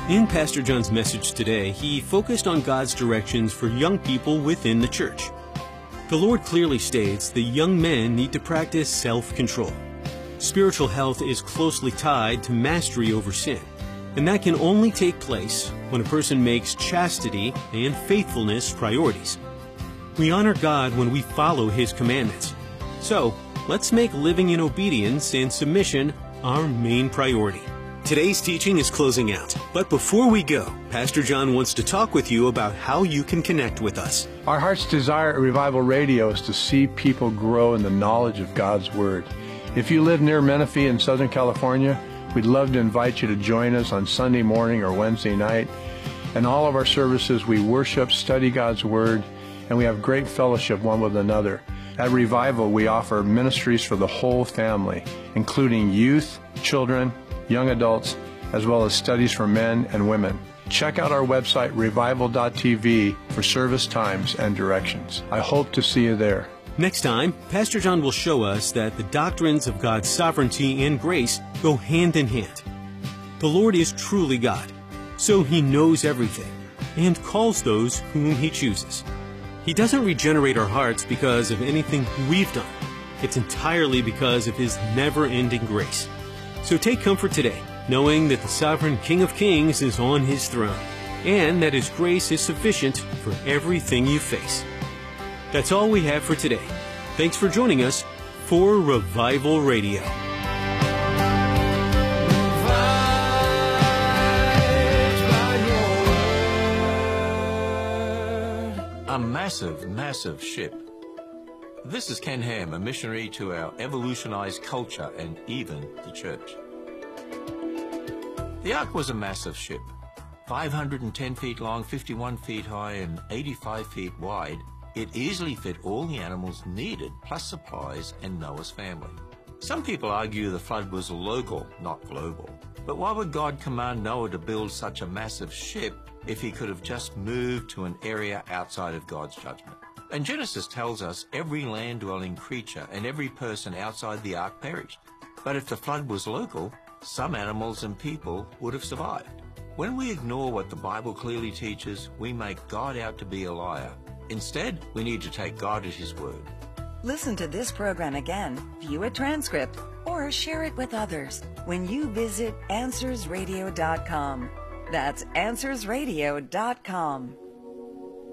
In Pastor John's message today, he focused on God's directions for young people within the church. The Lord clearly states that young men need to practice self-control. Spiritual health is closely tied to mastery over sin, and that can only take place when a person makes chastity and faithfulness priorities. We honor God when we follow His commandments. So, let's make living in obedience and submission our main priority. Today's teaching is closing out, but before we go, Pastor John wants to talk with you about how you can connect with us. Our heart's desire at Revival Radio is to see people grow in the knowledge of God's Word. If you live near Menifee in Southern California, we'd love to invite you to join us on Sunday morning or Wednesday night. In all of our services, we worship, study God's Word, and we have great fellowship one with another. At Revival, we offer ministries for the whole family, including youth, children, young adults, as well as studies for men and women. Check out our website, revival.tv, for service times and directions. I hope to see you there. Next time, Pastor John will show us that the doctrines of God's sovereignty and grace go hand in hand. The Lord is truly God, so He knows everything and calls those whom He chooses. He doesn't regenerate our hearts because of anything we've done. It's entirely because of His never-ending grace. So take comfort today, knowing that the sovereign King of Kings is on His throne, and that His grace is sufficient for everything you face. That's all we have for today. Thanks for joining us for Revival Radio. A massive, massive ship. This is Ken Ham, a missionary to our evolutionized culture and even the church. The Ark was a massive ship, 510 feet long, 51 feet high, and 85 feet wide. It easily fit all the animals needed, plus supplies and Noah's family. Some people argue the flood was local, not global. But why would God command Noah to build such a massive ship if he could have just moved to an area outside of God's judgment? And Genesis tells us every land-dwelling creature and every person outside the ark perished. But if the flood was local, some animals and people would have survived. When we ignore what the Bible clearly teaches, we make God out to be a liar. Instead, we need to take God at His word. Listen to this program again, view a transcript, or share it with others when you visit AnswersRadio.com. That's AnswersRadio.com.